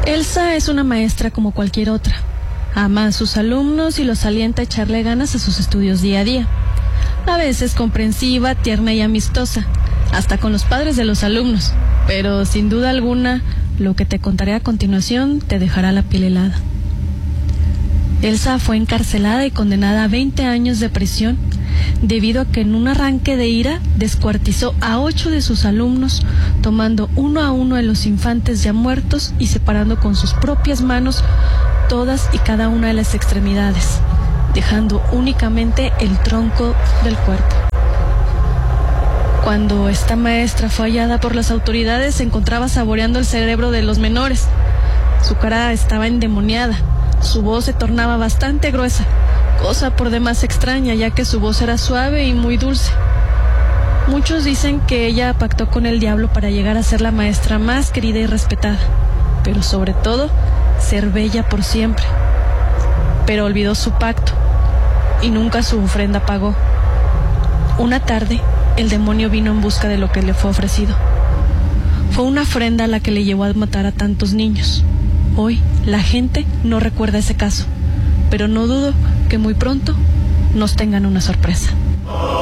Elsa es una maestra como cualquier otra. Ama a sus alumnos y los alienta a echarle ganas a sus estudios día a día. A veces comprensiva, tierna y amistosa, hasta con los padres de los alumnos. Pero sin duda alguna, lo que te contaré a continuación te dejará la piel helada. Elsa fue encarcelada y condenada a 20 años de prisión debido a que en un arranque de ira descuartizó a 8 de sus alumnos, tomando uno a uno de los infantes ya muertos y separando con sus propias manos todas y cada una de las extremidades, dejando únicamente el tronco del cuerpo. Cuando esta maestra fue hallada por las autoridades, se encontraba saboreando el cerebro de los menores. Su cara estaba endemoniada, su voz se tornaba bastante gruesa, cosa por demás extraña, ya que su voz era suave y muy dulce. Muchos dicen que ella pactó con el diablo para llegar a ser la maestra más querida y respetada, pero sobre todo, ser bella por siempre. Pero olvidó su pacto y nunca su ofrenda pagó. Una tarde, el demonio vino en busca de lo que le fue ofrecido. Fue una ofrenda la que le llevó a matar a tantos niños. Hoy, la gente no recuerda ese caso, pero no dudo que muy pronto nos tengan una sorpresa.